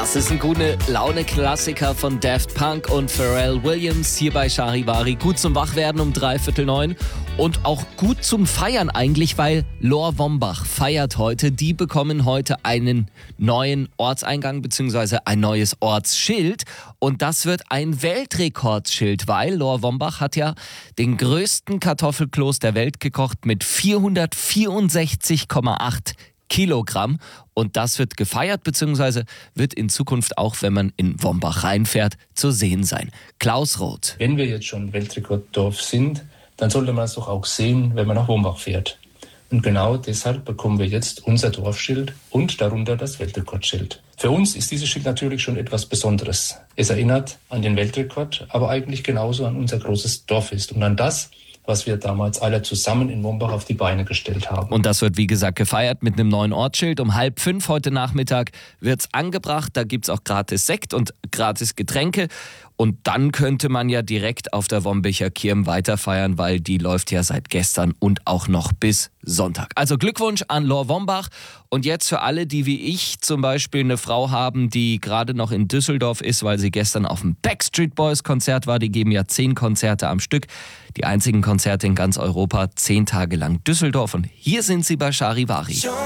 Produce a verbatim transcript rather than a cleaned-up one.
Das ist ein gute Laune-Klassiker von Daft Punk und Pharrell Williams hier bei Charivari. Gut zum Wachwerden um dreiviertel neun und auch gut zum Feiern eigentlich, weil Lohr Wombach feiert heute. Die bekommen heute einen neuen Ortseingang bzw. ein neues Ortsschild und das wird ein Weltrekordschild, weil Lohr Wombach hat ja den größten Kartoffelkloß der Welt gekocht mit vierhundertvierundsechzig Komma acht Kilogramm und das wird gefeiert bzw. wird in Zukunft auch, wenn man in Wombach reinfährt, zu sehen sein. Klaus Roth. Wenn wir jetzt schon Weltrekorddorf sind, dann sollte man es doch auch sehen, wenn man nach Wombach fährt. Und genau deshalb bekommen wir jetzt unser Dorfschild und darunter das Weltrekordschild. Für uns ist dieses Schild natürlich schon etwas Besonderes. Es erinnert an den Weltrekord, aber eigentlich genauso an unser großes Dorffest und an das, was wir damals alle zusammen in Wombach auf die Beine gestellt haben. Und das wird wie gesagt gefeiert mit einem neuen Ortsschild. Um halb fünf heute Nachmittag wird's angebracht. Da gibt's auch gratis Sekt und gratis Getränke. Und dann könnte man ja direkt auf der Wombicher Kirm weiterfeiern, weil die läuft ja seit gestern und auch noch bis Sonntag. Also Glückwunsch an Lohr Wombach. Und jetzt für alle, die wie ich zum Beispiel eine Frau haben, die gerade noch in Düsseldorf ist, weil sie gestern auf dem Backstreet Boys Konzert war. Die geben ja zehn Konzerte am Stück. Die einzigen Konzerte in ganz Europa, zehn Tage lang Düsseldorf. Und hier sind sie bei Charivari.